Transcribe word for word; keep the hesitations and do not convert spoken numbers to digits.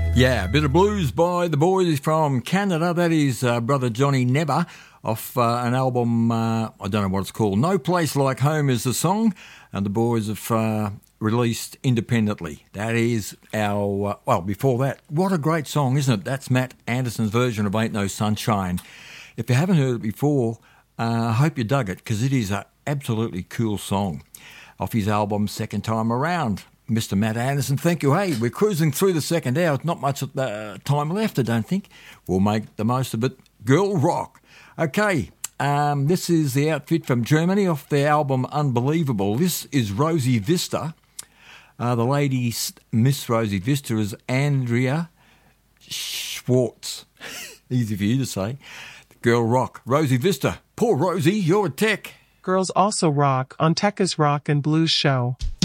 Yeah, a bit of blues by the boys from Canada. That is uh, brother Johnny Nebber off uh, an album, uh, I don't know what it's called. No Place Like Home is the song, and the boys have uh, released independently. That is our, uh, well, before that, what a great song, isn't it? That's Matt Anderson's version of Ain't No Sunshine. If you haven't heard it before, uh, I hope you dug it, because it is an absolutely cool song. Off his album Second Time Around. Mister Matt Anderson, thank you. Hey, we're cruising through the second hour. Not much uh, time left, I don't think. We'll make the most of it. Girl Rock. Okay, um, this is the outfit from Germany off their album Unbelievable. This is Rosie Vista. Uh, the lady, Miss Rosie Vista, is Andrea Schwartz. Easy for you to say. Girl Rock. Rosie Vista. Poor Rosie, you're a tech. Girls also rock on Tekka's Rock and Blues Show.